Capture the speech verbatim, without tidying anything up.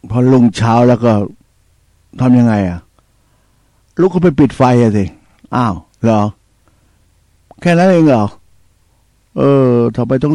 พอรุ่งเช้าแล้วก็ทำยังไงอ่ะลุกก็ไปปิดไฟอะสิอ้าวเหรอแค่นั้นเองเหรอเออทำไมต้อง